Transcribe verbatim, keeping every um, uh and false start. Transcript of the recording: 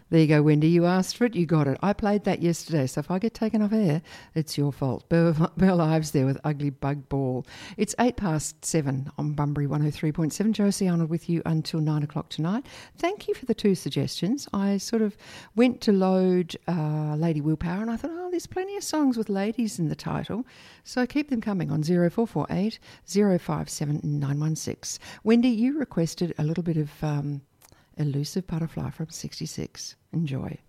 There you go, Wendy. You asked for it, you got it. I played that yesterday, so if I get taken off air, it's your fault. Burl, Burl Ives there with Ugly Bug Ball. It's eight past seven on Bunbury one oh three point seven. Josie Arnold with you until nine o'clock tonight. Thank you for the two suggestions. I sort of went to load uh, Lady Willpower and I thought, oh, there's plenty of songs with ladies in the title. So keep them coming on zero four four eight, zero five seven nine one six. Wendy, you requested a little bit of um, Elusive Butterfly from sixty-six. Enjoy.